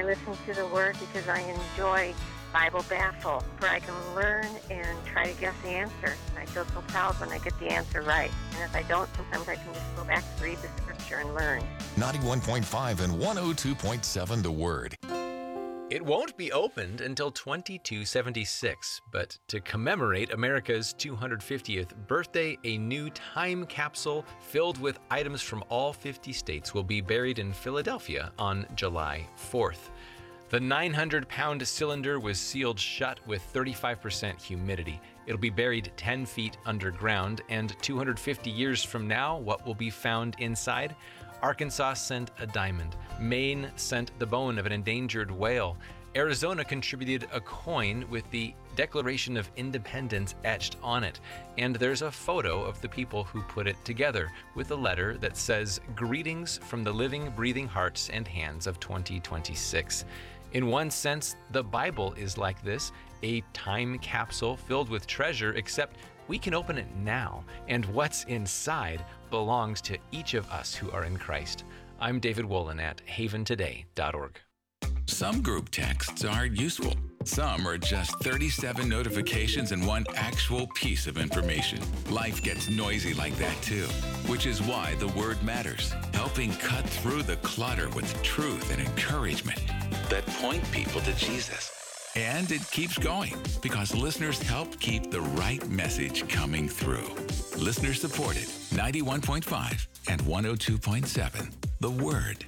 I listen to the Word because I enjoy Bible Baffle, where I can learn and try to guess the answer. And I feel so proud when I get the answer right. And if I don't, sometimes I can just go back to read the scripture and learn. 91.5 and 102.7 The Word. It won't be opened until 2276, but to commemorate America's 250th birthday, a new time capsule filled with items from all 50 states will be buried in Philadelphia on July 4th. The 900-pound cylinder was sealed shut with 35% humidity. It'll be buried 10 feet underground, and 250 years from now, what will be found inside? Arkansas sent a diamond. Maine sent the bone of an endangered whale. Arizona contributed a coin with the Declaration of Independence etched on it. And there's a photo of the people who put it together with a letter that says, "Greetings from the living, breathing hearts and hands of 2026. In one sense, the Bible is like this, a time capsule filled with treasure, except we can open it now, and what's inside belongs to each of us who are in Christ. I'm David Wolin at haventoday.org. Some group texts are useful. Some are just 37 notifications and one actual piece of information. Life gets noisy like that too, which is why the Word matters, helping cut through the clutter with truth and encouragement that point people to Jesus. And it keeps going because listeners help keep the right message coming through. Listener supported, 91.5 and 102.7, The Word.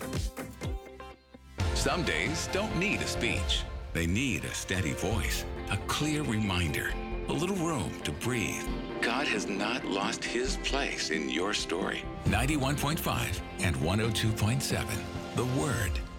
Some days don't need a speech. They need a steady voice, a clear reminder, a little room to breathe. God has not lost his place in your story. 91.5 and 102.7, The Word.